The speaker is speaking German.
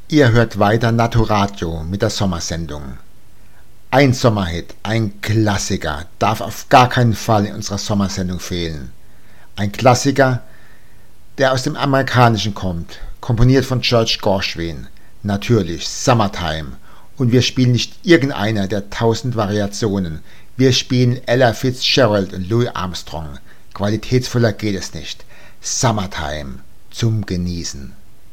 Ihr hört weiter Naturadio mit der Sommersendung. Ein Sommerhit, ein Klassiker, darf auf gar keinen Fall in unserer Sommersendung fehlen. Ein Klassiker, der aus dem Amerikanischen kommt, komponiert von George Gershwin. Natürlich Summertime. Und wir spielen nicht irgendeiner der 1000 Variationen. Wir spielen Ella Fitzgerald und Louis Armstrong. Qualitätsvoller geht es nicht. Summertime zum Genießen.